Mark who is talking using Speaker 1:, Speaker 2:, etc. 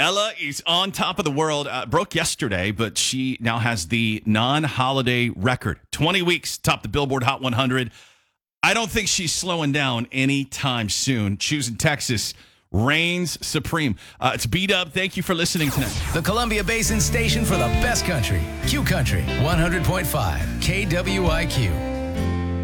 Speaker 1: Ella is on top of the world. Broke yesterday, but she now has the non-holiday record. 20 weeks, top the Billboard Hot 100. I don't think she's slowing down anytime soon. Choosing Texas reigns supreme. It's B-Dub. Thank you for listening tonight.
Speaker 2: The Columbia Basin station for the best country. Q Country, 100.5 KWIQ.